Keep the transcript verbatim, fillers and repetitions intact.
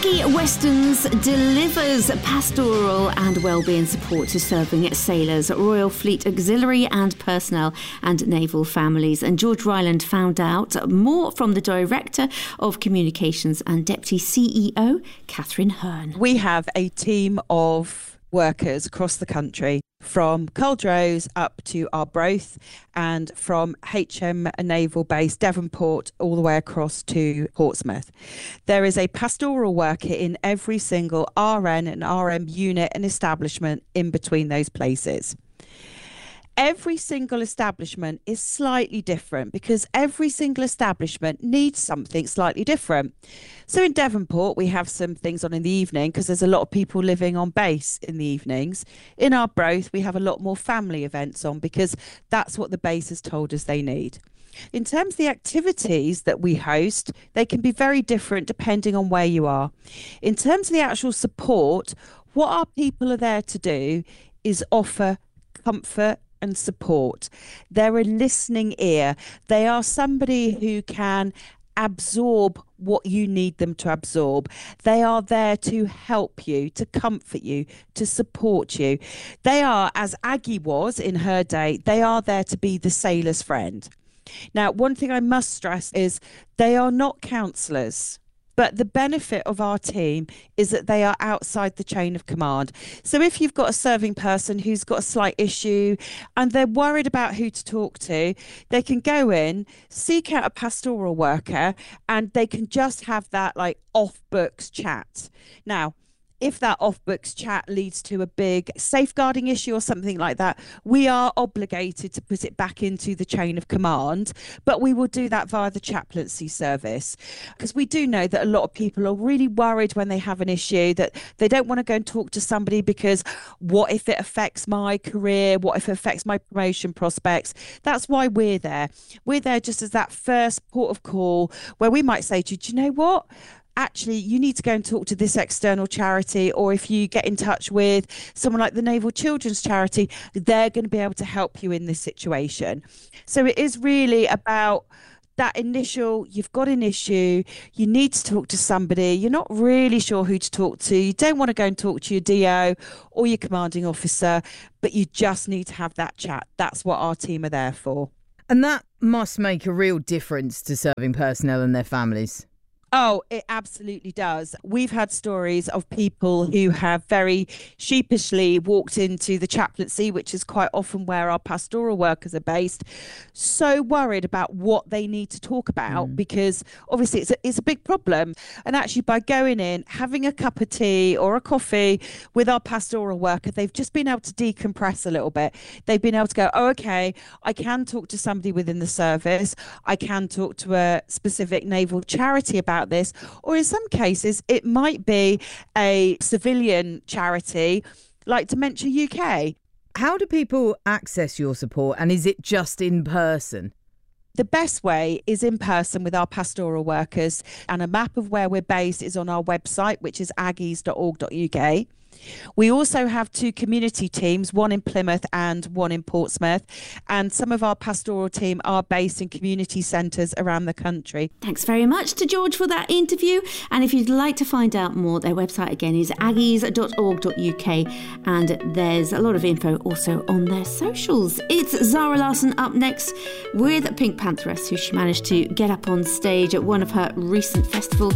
Aggie Westerns delivers pastoral and wellbeing support to serving sailors, Royal Fleet Auxiliary and personnel and naval families. And George Ryland found out more from the Director of Communications and Deputy C E O, Catherine Hearn. We have a team of workers across the country, from Culdrose up to Arbroath, and from H M Naval Base Devonport all the way across to Portsmouth. There is a pastoral worker in every single R N and R M unit and establishment in between those places. Every single establishment is slightly different because every single establishment needs something slightly different. So in Devonport, we have some things on in the evening because there's a lot of people living on base in the evenings. In Arbroath, we have a lot more family events on because that's what the base has told us they need. In terms of the activities that we host, they can be very different depending on where you are. In terms of the actual support, what our people are there to do is offer comfort and support. They're a listening ear. They are somebody who can absorb what you need them to absorb. They are there to help you, to comfort you, to support you. They are, as Aggie was in her day, they are there to be the sailor's friend. Now, one thing I must stress is they are not counsellors. But the benefit of our team is that they are outside the chain of command. So if you've got a serving person who's got a slight issue and they're worried about who to talk to, they can go in, seek out a pastoral worker, and they can just have that like off books chat. Now, if that off-books chat leads to a big safeguarding issue or something like that, we are obligated to put it back into the chain of command, but we will do that via the chaplaincy service, because we do know that a lot of people are really worried when they have an issue that they don't want to go and talk to somebody because what if it affects my career? What if it affects my promotion prospects? That's why we're there. We're there just as that first port of call where we might say to you, do you know what? Actually, you need to go and talk to this external charity, or if you get in touch with someone like the Naval Children's Charity, they're going to be able to help you in this situation. So it is really about that initial, you've got an issue, you need to talk to somebody, you're not really sure who to talk to, you don't want to go and talk to your D O or your commanding officer, but you just need to have that chat. That's what our team are there for. And that must make a real difference to serving personnel and their families. Oh, it absolutely does. We've had stories of people who have very sheepishly walked into the chaplaincy, which is quite often where our pastoral workers are based, so worried about what they need to talk about mm. because obviously it's a, it's a big problem. And actually by going in, having a cup of tea or a coffee with our pastoral worker, they've just been able to decompress a little bit. They've been able to go, oh, okay, I can talk to somebody within the service. I can talk to a specific naval charity about this, or in some cases it might be a civilian charity like Dementia U K. How do people access your support, and is it just in person? The best way is in person with our pastoral workers, and a map of where we're based is on our website, which is aggies dot org dot U K. We also have two community teams, one in Plymouth and one in Portsmouth, and some of our pastoral team are based in community centres around the country. Thanks very much to George for that interview, and if you'd like to find out more, their website again is aggies dot org dot U K, and there's a lot of info also on their socials. It's Zara Larsson up next with Pink Pantheress, who she managed to get up on stage at one of her recent festival